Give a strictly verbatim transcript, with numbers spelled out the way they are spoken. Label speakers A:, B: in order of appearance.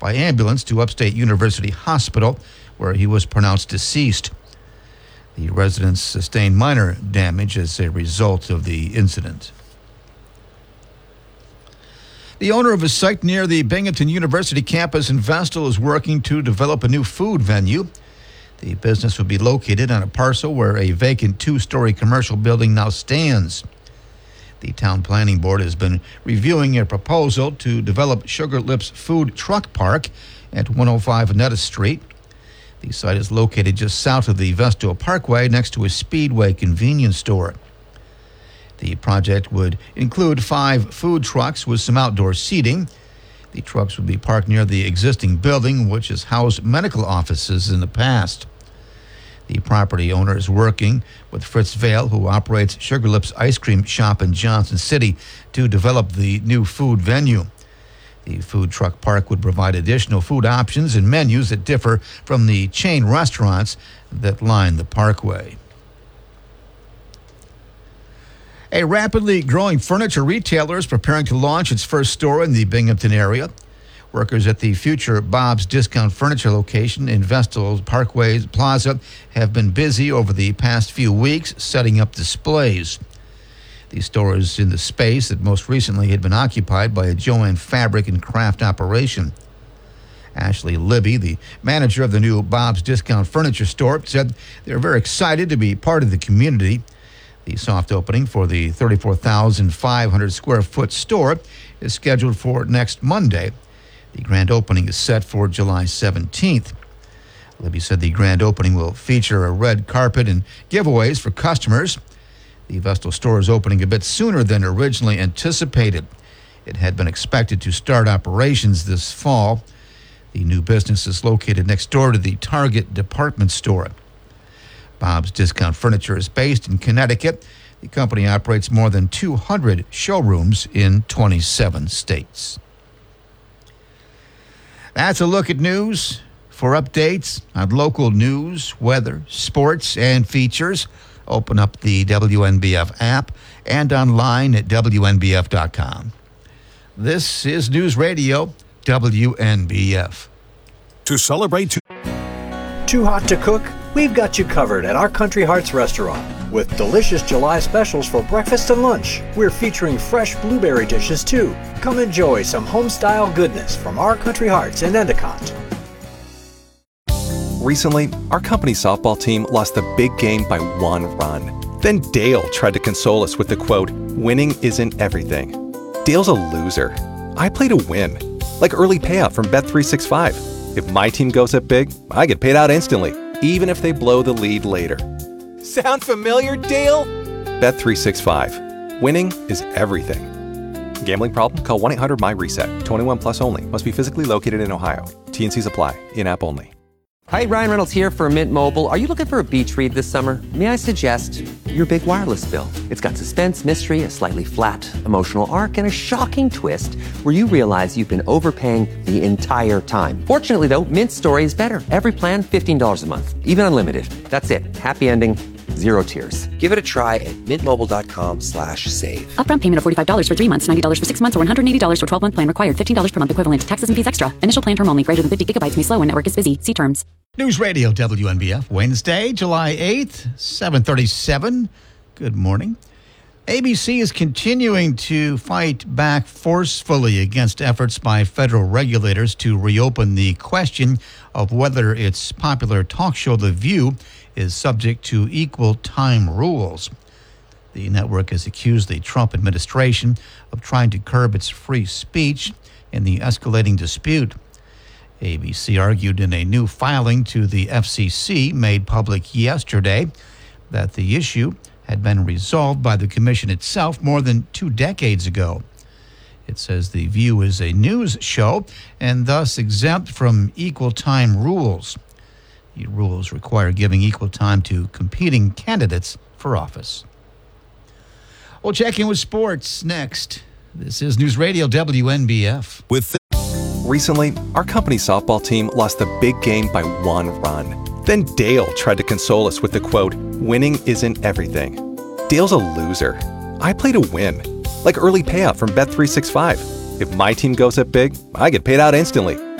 A: by ambulance to Upstate University Hospital, where he was pronounced deceased. The residents sustained minor damage as a result of the incident. The owner of a site near the Binghamton University campus in Vestal is working to develop a new food venue. The business will be located on a parcel where a vacant two-story commercial building now stands. The Town Planning Board has been reviewing a proposal to develop Sugar Lips Food Truck Park at one oh five Annetta Street. The site is located just south of the Vestal Parkway next to a Speedway convenience store. The project would include five food trucks with some outdoor seating. The trucks would be parked near the existing building, which has housed medical offices in the past. The property owner is working with Fritz Vail, who operates Sugar Lips Ice Cream Shop in Johnson City, to develop the new food venue. The food truck park would provide additional food options and menus that differ from the chain restaurants that line the parkway. A rapidly growing furniture retailer is preparing to launch its first store in the Binghamton area. Workers at the future Bob's Discount Furniture location in Vestal Parkway Plaza have been busy over the past few weeks setting up displays. The store is in the space that most recently had been occupied by a Jo-Ann Fabric and Craft operation. Ashley Libby, the manager of the new Bob's Discount Furniture store, said they're very excited to be part of the community. The soft opening for the thirty-four thousand five hundred square foot store is scheduled for next Monday. The grand opening is set for July seventeenth. Libby said the grand opening will feature a red carpet and giveaways for customers. The Vestal store is opening a bit sooner than originally anticipated. It had been expected to start operations this fall. The new business is located next door to the Target department store. Bob's Discount Furniture is based in Connecticut. The company operates more than two hundred showrooms in twenty-seven states. That's a look at news. For updates on local news, weather, sports, and features, open up the W N B F app and online at W N B F dot com. This is News Radio W N B F.
B: To celebrate...
C: Too hot to cook? We've got you covered at our Country Hearts restaurant. With delicious July specials for breakfast and lunch, we're featuring fresh blueberry dishes too. Come enjoy some home-style goodness from our Country Hearts in Endicott.
D: Recently, our company softball team lost the big game by one run. Then Dale tried to console us with the quote, "Winning isn't everything." Dale's a loser. I play to win. Like early payout from Bet three sixty-five. If my team goes up big, I get paid out instantly, even if they blow the lead later. Sound familiar, Dale? Bet three sixty-five. Winning is everything. Gambling problem? Call one eight hundred M Y reset. twenty-one plus only. Must be physically located in Ohio. T N Cs apply. In-app only.
E: Hi, Ryan Reynolds here for Mint Mobile. Are you looking for a beach read this summer? May I suggest your big wireless bill? It's got suspense, mystery, a slightly flat emotional arc, and a shocking twist where you realize you've been overpaying the entire time. Fortunately, though, Mint's story is better. Every plan, fifteen dollars a month, even unlimited. That's it. Happy ending, zero tears. Give it a try at mintmobile.com slash save.
F: Upfront payment of forty-five dollars for three months, ninety dollars for six months, or one hundred eighty dollars for twelve-month plan required. fifteen dollars per month equivalent. Taxes and fees extra. Initial plan term only. Greater than fifty gigabytes may slow when network is busy. See terms.
A: News Radio W N B F, Wednesday, July eighth, seven thirty-seven. Good morning. A B C is continuing to fight back forcefully against efforts by federal regulators to reopen the question of whether its popular talk show, The View, is subject to equal time rules. The network has accused the Trump administration of trying to curb its free speech in the escalating dispute. A B C argued in a new filing to the F C C made public yesterday that the issue had been resolved by the commission itself more than two decades ago. It says The View is a news show and thus exempt from equal time rules. The rules require giving equal time to competing candidates for office. We'll check in with sports next. This is News Radio W N B F.
B: With
D: Recently, our company softball team lost the big game by one run. Then Dale tried to console us with the quote, "Winning isn't everything." Dale's a loser. I play to win. Like early payout from Bet three sixty-five. If my team goes up big, I get paid out instantly,